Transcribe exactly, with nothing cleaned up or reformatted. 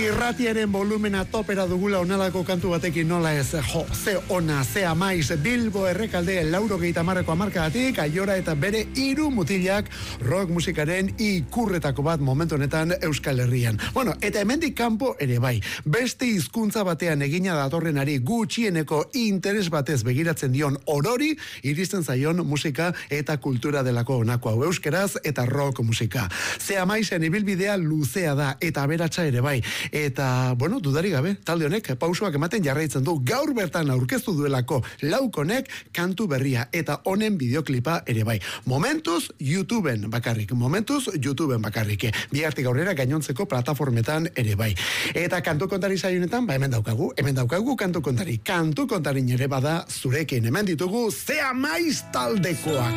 Irratiaren volumena topera dugula onalako kantu batekin nola ez, jo, ze ona, ze amaiz, Bilbo errekalde laurogeita marreko amarkadatik, aiora eta bere hiru mutilak rock musikaren ikurretako bat momentu honetan Euskal Herrian. Bueno, eta hemendik kanpo ere bai, beste hizkuntza batean egina datorrenari gutxieneko interes batez begiratzen dion orori, iristen zaion musika eta kultura delako honako hau, euskeraz eta rock musika. Ze amaizen ibilbidea luzea da, eta aberatsa ere bai. Eta, bueno, dudari gabe, talde honek pausoak ematen jarraitzen du, gaur bertan aurkeztu duelako laukonek kantu berria, eta honen bideoklipa ere bai. Momentuz, YouTubeen bakarrik, momentuz, YouTubeen bakarrik. Bihartik aurrera gainontzeko plataformetan ere bai. Eta kantu kontari saionetan, ba hemen daukagu, hemen daukagu kantu kontari. Kantu kontarin ere bada zurekin, hemen ditugu Ze Amaiz taldekoak.